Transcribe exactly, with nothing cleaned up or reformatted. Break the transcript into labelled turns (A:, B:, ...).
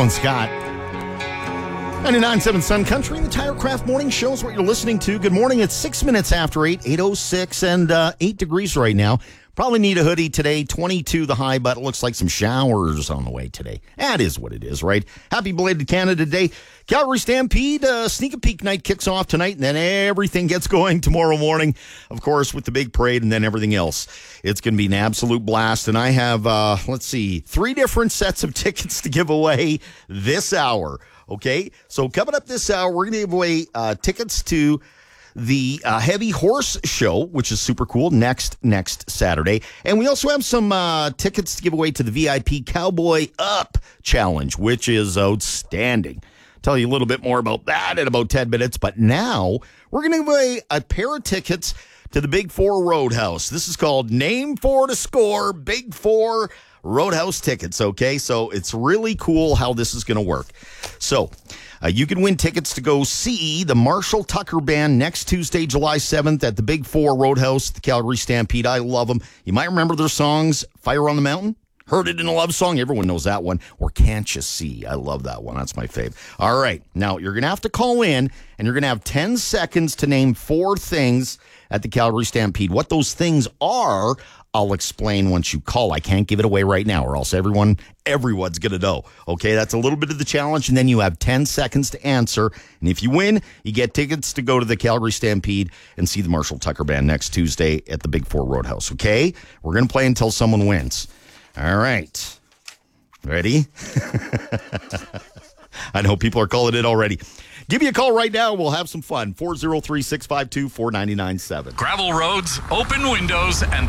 A: Alan Scott. ninety-nine point seven Sun Country and the Tirecraft Morning Show is what you're listening to. Good morning. It's six minutes after eight, eight oh six, and uh, eight degrees right now. Probably need a hoodie today. twenty-two the high, but it looks like some showers on the way today. That is what it is, right? Happy belated Canada Day. Calgary Stampede uh, Sneak a Peek night kicks off tonight, and then everything gets going tomorrow morning, of course, with the big parade and then everything else. It's going to be an absolute blast, and I have, uh, let's see, three different sets of tickets to give away this hour, okay? So coming up this hour, we're going to give away uh, tickets to the uh, Heavy Horse Show, which is super cool, next next Saturday. And we also have some uh, tickets to give away to the V I P Cowboy Up Challenge, which is outstanding. Tell you a little bit more about that in about ten minutes. But now we're going to give away a pair of tickets to the Big Four Roadhouse. This is called Name Four to Score Big Four Roadhouse tickets, okay? So it's really cool how this is going to work. So uh, you can win tickets to go see the Marshall Tucker Band next Tuesday, July seventh at the Big Four Roadhouse, the Calgary Stampede. I love them. You might remember their songs, Fire on the Mountain. Heard It in a Love Song. Everyone knows that one. Or Can't You See? I love that one. That's my fave. All right. Now, you're going to have to call in, and you're going to have ten seconds to name four things at the Calgary Stampede. What those things are, I'll explain once you call. I can't give it away right now, or else everyone, everyone's going to know. Okay, that's a little bit of the challenge, and then you have ten seconds to answer. And if you win, you get tickets to go to the Calgary Stampede and see the Marshall Tucker Band next Tuesday at the Big Four Roadhouse. Okay, we're going to play until someone wins. All right. Ready? I know people are calling it already. Give me a call right now. We'll have some fun. four oh three, six five two, four nine nine seven.
B: Gravel roads, open windows, and